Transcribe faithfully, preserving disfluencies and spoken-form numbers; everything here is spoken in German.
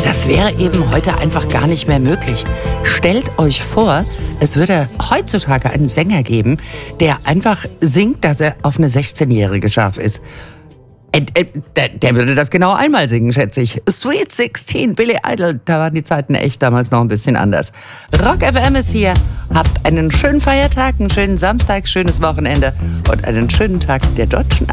Das wäre eben heute einfach gar nicht mehr möglich. Stellt euch vor, es würde heutzutage einen Sänger geben, der einfach singt, dass er auf eine sechzehnjährige scharf ist. Äh, äh, der, der würde das genau einmal singen, schätze ich. Sweet sixteen, Billy Idol, da waren die Zeiten echt damals noch ein bisschen anders. Rock F M ist hier. Habt einen schönen Feiertag, einen schönen Samstag, schönes Wochenende und einen schönen Tag der Deutschen